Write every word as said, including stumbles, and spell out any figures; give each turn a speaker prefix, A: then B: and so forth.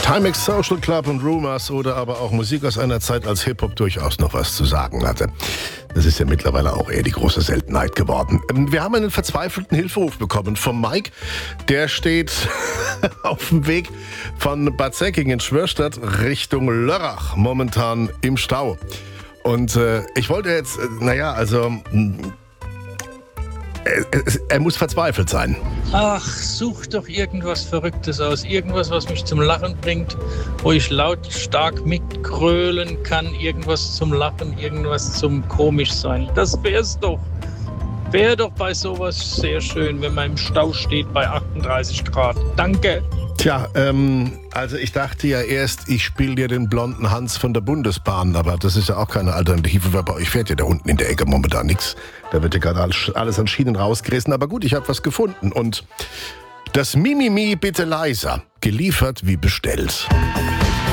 A: Timex Social Club und Rumors oder aber auch Musik aus einer Zeit, als Hip-Hop durchaus noch was zu sagen hatte. Das ist ja mittlerweile auch eher die große Seltenheit geworden. Wir haben einen verzweifelten Hilferuf bekommen vom Mike. Der steht auf dem Weg von Bad Säckingen in Schwörstadt Richtung Lörrach, momentan im Stau. Und äh, ich wollte jetzt, äh, naja, also... Er, er muss verzweifelt sein.
B: Ach, such doch irgendwas Verrücktes aus. Irgendwas, was mich zum Lachen bringt, wo ich lautstark mitgrölen kann. Irgendwas zum Lachen, irgendwas zum komisch sein. Das wär's doch. Wäre doch bei sowas sehr schön, wenn man im Stau steht bei achtunddreißig Grad. Danke.
A: Tja, ähm, also ich dachte ja erst, ich spiele dir den blonden Hans von der Bundesbahn, aber das ist ja auch keine Alternative, weil bei euch fährt ja da unten in der Ecke momentan nichts. Da wird ja gerade alles, alles an Schienen rausgerissen. Aber gut, ich habe was gefunden. Und das Mimimi bitte leiser, geliefert wie bestellt.